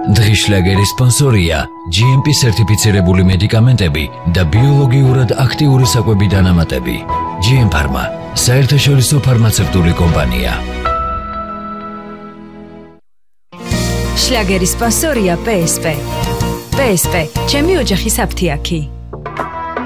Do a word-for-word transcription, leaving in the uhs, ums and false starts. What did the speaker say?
დღის შლაგერის სპონსორია ჯი ემ პი სერტიფიცირებული მედიკამენტები და ბიოლოგიურად აქტიური საკვები დანამატები. ჯი ემ Pharma, საერთაშორისო ფარმაცევტული კომპანია. შლაგერის სპონსორია პე ეს პე. პე ეს პე, ჩემი ოჯახის აფთიაქი.